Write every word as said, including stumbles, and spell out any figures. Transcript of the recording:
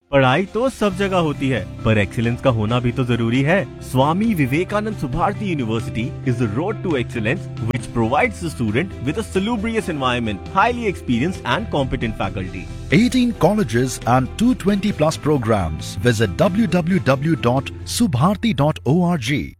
पढ़ाई तो सब जगह होती है, पर एक्सीलेंस का होना भी तो जरूरी है। Swami Vivekananda Subharti university is the road to excellence which provides the student with a salubrious environment, highly experienced and competent faculty. eighteen colleges and two hundred twenty plus programs. Visit w w w dot subharti dot org.